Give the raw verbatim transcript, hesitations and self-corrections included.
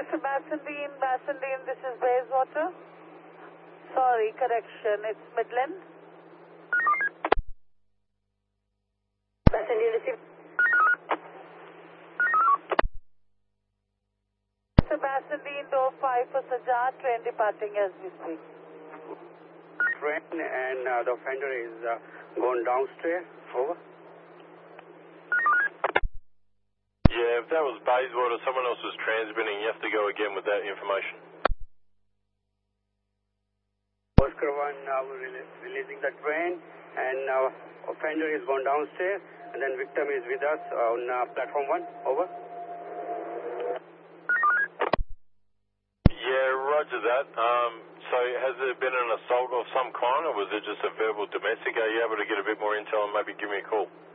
Mister Bassendean, Bassendean, this is Bayswater. Sorry, correction, it's Midland. Bassendean, receive. Mister Bassendean, door five for Sajjad, train departing as we speak. Train and uh, the offender is uh, going downstairs. Over. Yeah, if that was Bayswater, someone else was transmitting. You have to go again with that information. Oscar one now rele releasing the train, and uh, offender is going downstairs, and then victim is with us on uh, platform one. Over. Yeah, roger that. Um, so has there been an assault of some kind, or was it just a verbal domestic? Are you able to get a bit more intel and maybe give me a call?